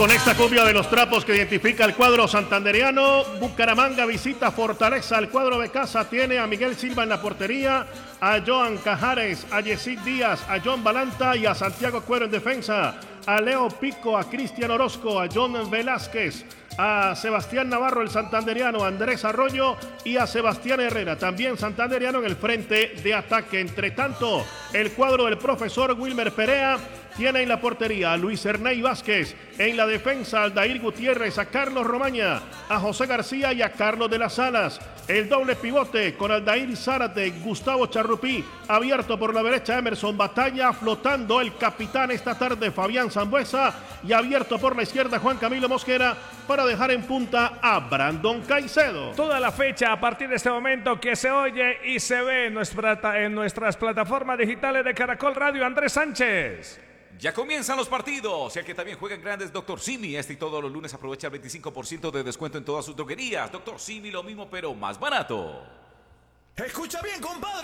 Con esta cumbia de los trapos que identifica el cuadro santandereano, Bucaramanga visita Fortaleza. El cuadro de casa tiene a Miguel Silva en la portería, a Joan Cajares, a Yesid Díaz, a John Balanta y a Santiago Cuero en defensa, a Leo Pico, a Cristian Orozco, a John Velázquez, a Sebastián Navarro el santandereano, a Andrés Arroyo y a Sebastián Herrera, también santandereano en el frente de ataque. Entre tanto, el cuadro del profesor Wilmer Perea tiene en la portería a Luis Erney Vázquez, en la defensa a Aldair Gutiérrez, a Carlos Romaña, a José García y a Carlos de las Alas. El doble pivote con Aldair Zárate, Gustavo Charrupí, abierto por la derecha Emerson Batalla, flotando el capitán esta tarde Fabián Zambuesa y abierto por la izquierda Juan Camilo Mosquera para dejar en punta a Brandon Caicedo. Toda la fecha a partir de este momento que se oye y se ve en nuestras plataformas digitales de Caracol Radio. Andrés Sánchez. Ya comienzan los partidos. El que también juega en grandes, Dr. Simi. Este y todos los lunes aprovecha el 25% de descuento en todas sus droguerías. Dr. Simi, lo mismo pero más barato. Escucha bien, compadre.